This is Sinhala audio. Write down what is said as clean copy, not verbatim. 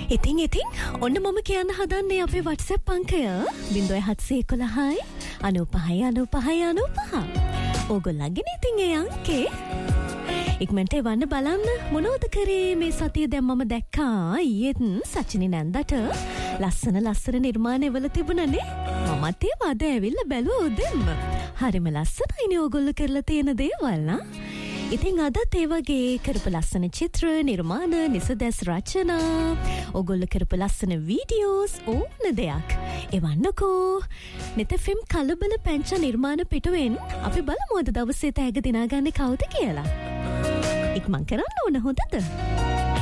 ඉතින් ඔන්න මම කියන්න හදන්නේ අපේ WhatsApp අංකය 0711 95. ඕගොල්ලන්ගෙන ඉතින් ඒ අංකේ ඉක්මනට එවන්න බලන්න මොනවද කරේ මේ සතිය. දැන් මම දැක්කා ඊයේත් සචිනි නැන්දට ලස්සන නිර්මාණවල තිබුණනේ. මමත් ඒව අද ඇවිල්ලා බැලුවා උදෙන්ම. හරිම ලස්සනයිනේ ඕගොල්ලෝ කරලා තියෙන දේවල් නා. ඉතින් අදත් ඒ වගේ කරපු ලස්සන චිත්‍ර නිර්මාණ නිසදැස් රචනා ඕගොල්ලෝ කරපු ලස්සන වීඩියෝස් ඕන දෙයක් එවන්නකෝ. නෙතෆම් කලබල පැංච නිර්මාණ පිටුවෙන් අපි බලමු අද දවසේ තෑග දිනාගන්නේ කවුද කියලා. ඉක්මන් කරන්න ඕන හොඳද?